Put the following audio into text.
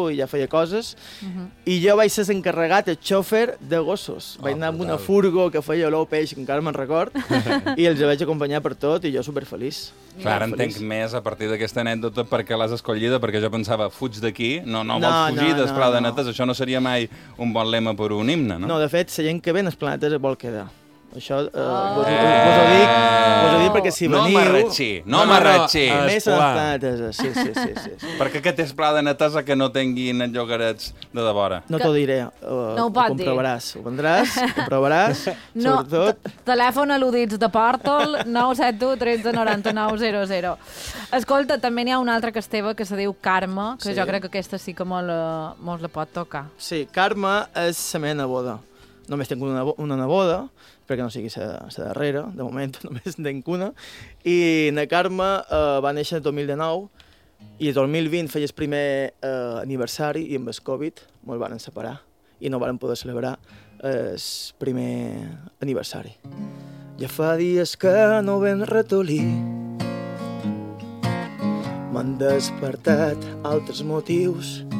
moto i ja feia coses, i jo vaig ser encarregat, el xòfer de gossos. Vaig anar amb una furgo que feia olor peix, que encara me'n record, i els vaig acompanyar per tot, i jo superfeliç. Clar, ara entenc més a partir d'aquesta anècdota perquè l'has escollida, perquè jo pensava, fuig d'aquí, no vols fugir d'Esplanadenetes, això no seria mai un bon lema per un himne, no? No, de fet, la gent que ve en Esplanadenetes vol quedar. Això vos ho dic perquè si veniu... No m'arratxi! Més a Esplanadenetes, sí. Perquè aquest Esplanadenetes que no tinguin llogarets de devora. No t'ho diré, No ho ho pot dir. comprovaràs, ho vendràs, ho comprovaràs, sobretot... Telèfon al·ludits de Portal, 972 13 99 00. Escolta, també n'hi ha una altra que és teva, que se diu Carme, que jo crec que aquesta sí que mos la pot tocar. Sí, Carme és la meva neboda. Només tinc una neboda, perquè no sigui la darrera, de moment només en tinc una, i na Carme va néixer el 2019 i el 2020 feia el primer aniversari i amb el Covid me'l van separar i no van poder celebrar el primer aniversari. Ja fa dies que no ven ratolí, m'han despertat altres motius